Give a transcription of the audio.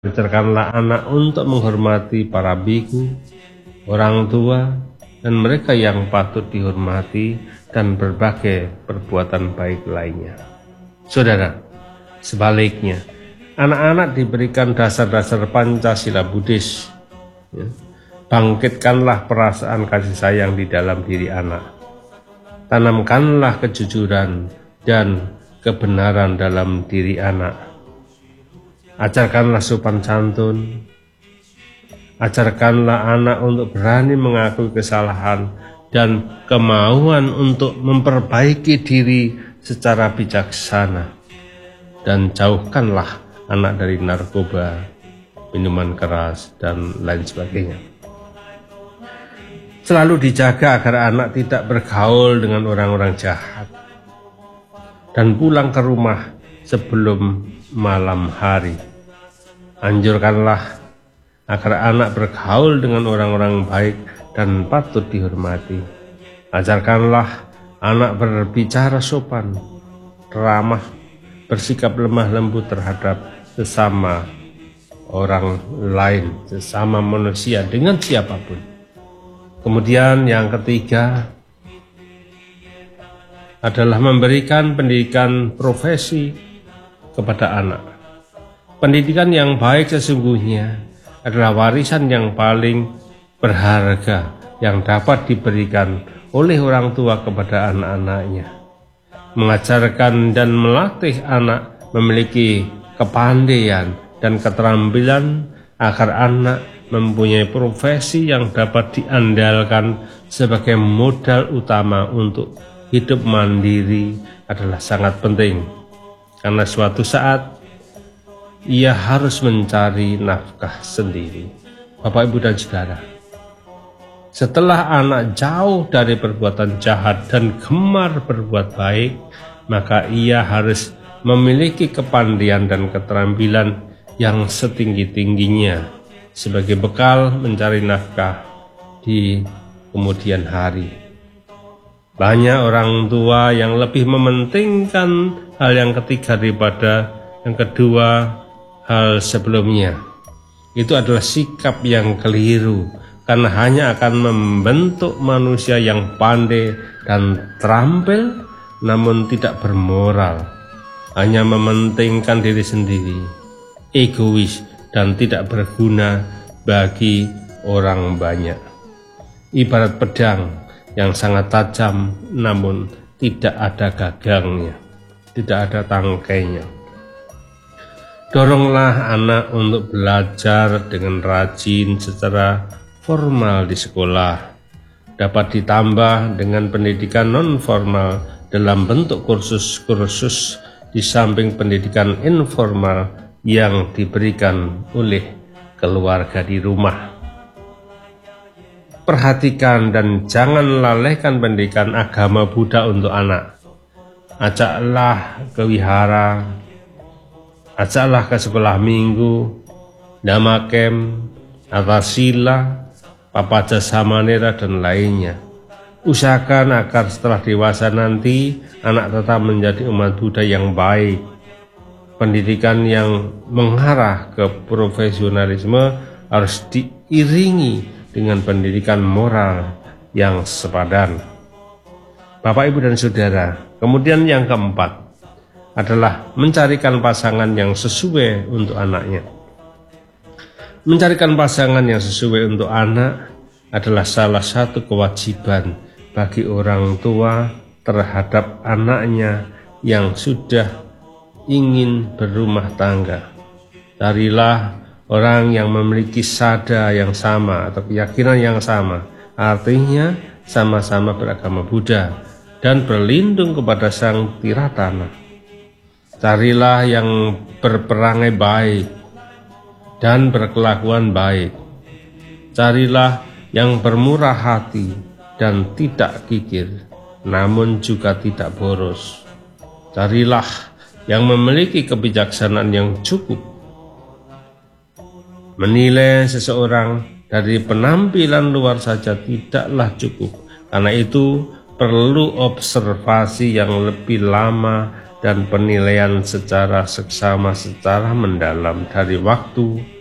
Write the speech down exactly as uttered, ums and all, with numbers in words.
Ajarkanlah anak untuk menghormati para biku, orang tua, dan mereka yang patut dihormati, dan berbagai perbuatan baik lainnya. Saudara, sebaliknya, anak-anak diberikan dasar-dasar Pancasila Buddhis. Ya. Bangkitkanlah perasaan kasih sayang di dalam diri anak. Tanamkanlah kejujuran dan kebenaran dalam diri anak. Ajarkanlah sopan santun. Ajarkanlah anak untuk berani mengakui kesalahan dan kemauan untuk memperbaiki diri secara bijaksana. Dan jauhkanlah anak dari narkoba, minuman keras, dan lain sebagainya. Selalu dijaga agar anak tidak bergaul dengan orang-orang jahat dan pulang ke rumah sebelum malam hari. Anjurkanlah agar anak bergaul dengan orang-orang baik dan patut dihormati. Ajarkanlah anak berbicara sopan, ramah, bersikap lemah lembut terhadap sesama orang lain, sesama manusia dengan siapapun. Kemudian yang ketiga adalah memberikan pendidikan profesi kepada anak. Pendidikan yang baik sesungguhnya adalah warisan yang paling berharga yang dapat diberikan oleh orang tua kepada anak-anaknya. Mengajarkan dan melatih anak memiliki kepandaian dan keterampilan agar anak mempunyai profesi yang dapat diandalkan sebagai modal utama untuk hidup mandiri adalah sangat penting, karena suatu saat ia harus mencari nafkah sendiri. Bapak, Ibu, dan Saudara, setelah anak jauh dari perbuatan jahat dan gemar berbuat baik, maka ia harus memiliki kepandaian dan keterampilan yang setinggi-tingginya sebagai bekal mencari nafkah di kemudian hari. Banyak orang tua yang lebih mementingkan hal yang ketiga daripada yang kedua hal sebelumnya. Itu adalah sikap yang keliru, karena hanya akan membentuk manusia yang pandai dan terampil namun tidak bermoral, hanya mementingkan diri sendiri, egois, dan tidak berguna bagi orang banyak. Ibarat pedang yang sangat tajam namun tidak ada gagangnya, tidak ada tangkainya. Doronglah anak untuk belajar dengan rajin secara formal di sekolah, dapat ditambah dengan pendidikan non-formal dalam bentuk kursus-kursus di samping pendidikan informal yang diberikan oleh keluarga di rumah. Perhatikan dan jangan lalaikan pendidikan agama Buddha untuk anak. Ajaklah ke wihara, ajaklah ke sekolah minggu, dhamma camp, atasila, papaja samanera, dan lainnya. Usahakan agar setelah dewasa nanti anak tetap menjadi umat Buddha yang baik. Pendidikan yang mengarah ke profesionalisme harus diiringi dengan pendidikan moral yang sepadan. Bapak, Ibu, dan Saudara, kemudian yang keempat adalah mencarikan pasangan yang sesuai untuk anaknya. Mencarikan pasangan yang sesuai untuk anak adalah salah satu kewajiban bagi orang tua terhadap anaknya yang sudah ingin berumah tangga. Carilah orang yang memiliki sada yang sama atau keyakinan yang sama, artinya sama-sama beragama Buddha dan berlindung kepada Sang Tiratana. Carilah yang berperangai baik dan berkelakuan baik. Carilah yang bermurah hati dan tidak kikir, namun juga tidak boros. Carilah yang memiliki kebijaksanaan yang cukup. Menilai seseorang dari penampilan luar saja tidaklah cukup, karena itu perlu observasi yang lebih lama dan penilaian secara seksama, secara mendalam dari waktu